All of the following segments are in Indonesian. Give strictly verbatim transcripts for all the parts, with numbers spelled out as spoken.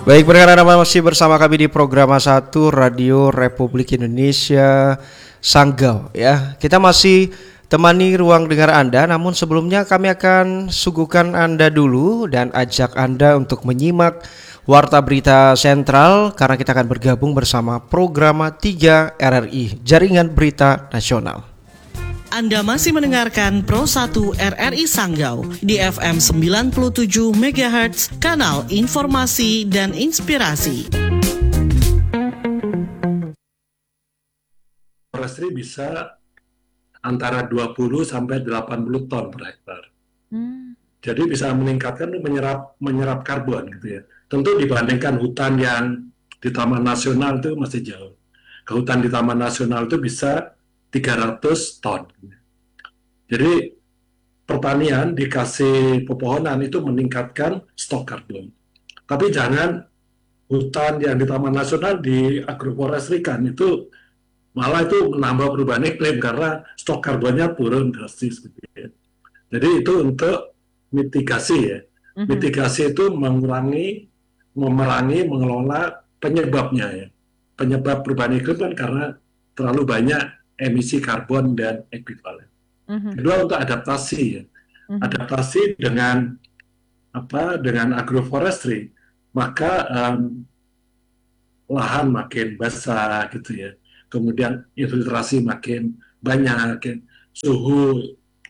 Baik, pendengar Anda masih bersama kami di program satu Radio Republik Indonesia Sanggau ya. Kita masih temani ruang dengar Anda, namun sebelumnya kami akan suguhkan Anda dulu dan ajak Anda untuk menyimak Warta Berita Sentral karena kita akan bergabung bersama program tiga R R I, Jaringan Berita Nasional. Anda masih mendengarkan Pro satu R R I Sanggau di F M sembilan puluh tujuh megahertz, kanal informasi dan inspirasi. Forestry bisa antara dua puluh sampai delapan puluh ton per hektar. Hmm. Jadi bisa meningkatkan menyerap menyerap karbon gitu ya. Tentu dibandingkan hutan yang di Taman Nasional itu masih jauh. Ke hutan di Taman Nasional itu bisa tiga ratus ton. Jadi pertanian dikasih pepohonan itu meningkatkan stok karbon. Tapi jangan hutan yang di Taman Nasional di agroforestrykan, itu malah itu menambah perubahan iklim karena stok karbonnya turun drastis. Jadi itu untuk mitigasi ya. Mm-hmm. Mitigasi itu mengurangi, memerangi, mengelola penyebabnya ya. Penyebab perubahan iklim kan karena terlalu banyak emisi karbon dan ekuivalen. Mm-hmm. Kedua untuk adaptasi ya. Mm-hmm. Adaptasi dengan apa? Dengan agroforestry, maka um, lahan makin basah gitu ya. Kemudian infiltrasi makin banyak, ya. Suhu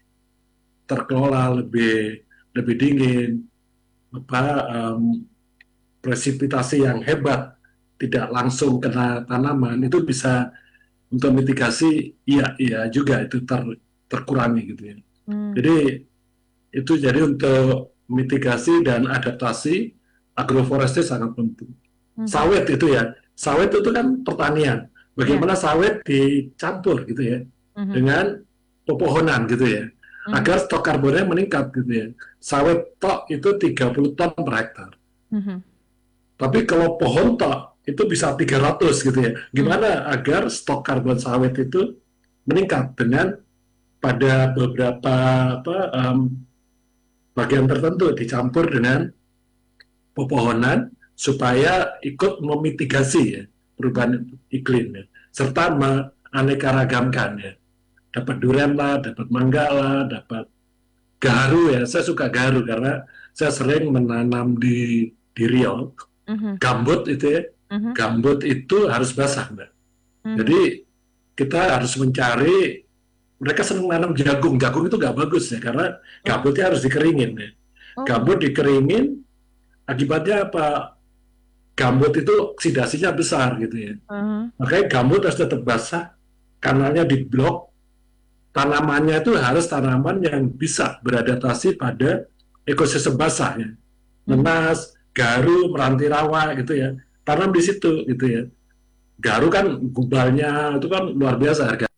terkelola lebih lebih dingin, apa um, presipitasi yang hebat tidak langsung kena tanaman itu bisa untuk mitigasi iya iya juga itu ter, terkurangi gitu ya. Hmm. Jadi itu jadi untuk mitigasi dan adaptasi agroforestry sangat penting. Hmm. Sawit itu ya, sawit itu kan pertanian. Bagaimana yeah. sawit dicampur gitu ya hmm. dengan pepohonan gitu ya, hmm. agar stok karbonnya meningkat gitu ya. Sawit tok itu tiga puluh ton per hektar. Hmm. Tapi kalau pohon tok itu bisa tiga ratus gitu ya. Gimana hmm. agar stok karbon sawit itu meningkat dengan pada beberapa apa, um, bagian tertentu dicampur dengan pepohonan supaya ikut memitigasi ya perubahan iklim ya, serta menganeka-ragamkan ya. Dapat durian lah, dapat mangga lah, dapat gaharu ya. Saya suka gaharu karena saya sering menanam di di Riau. Mm-hmm. Gambut itu ya, mm-hmm. gambut itu harus basah, Mbak. Mm-hmm. Jadi kita harus mencari, mereka senang nanam jagung, jagung itu nggak bagus ya, karena gambutnya harus dikeringin ya. Oh. Gambut dikeringin, akibatnya apa? Gambut itu oksidasinya besar gitu ya. Uh-huh. Makanya gambut harus tetap basah, kanalnya diblok, tanamannya itu harus tanaman yang bisa beradaptasi pada ekosistem basah ya. Nenas, gaharu, meranti rawa gitu ya. Tanam di situ gitu ya. Gaharu kan gubalnya itu kan luar biasa harga.